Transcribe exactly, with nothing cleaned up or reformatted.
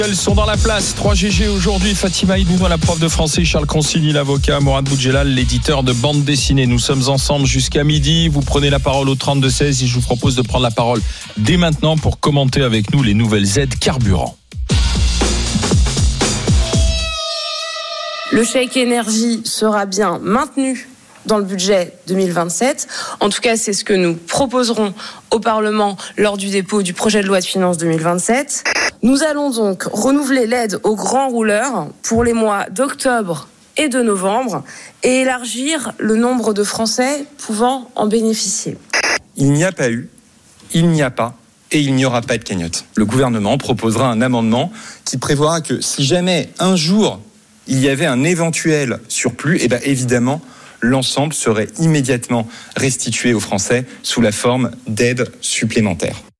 Elles sont dans la place. trois G G aujourd'hui. Fatima Idouno, la prof de français. Charles Consigny, l'avocat. Mourad Boudjelal, l'éditeur de bande dessinée. Nous sommes ensemble jusqu'à midi. Vous prenez la parole au trente-deux seize et je vous propose de prendre la parole dès maintenant pour commenter avec nous les nouvelles aides carburant. Le chèque énergie sera bien maintenu dans le budget deux mille vingt-sept. En tout cas, c'est ce que nous proposerons au Parlement lors du dépôt du projet de loi de finances deux mille vingt-sept. Nous allons donc renouveler l'aide aux grands rouleurs pour les mois d'octobre et de novembre et élargir le nombre de Français pouvant en bénéficier. Il n'y a pas eu, il n'y a pas et il n'y aura pas de cagnotte. Le gouvernement proposera un amendement qui prévoira que si jamais un jour il y avait un éventuel surplus, eh bien évidemment, l'ensemble serait immédiatement restitué aux Français sous la forme d'aides supplémentaires.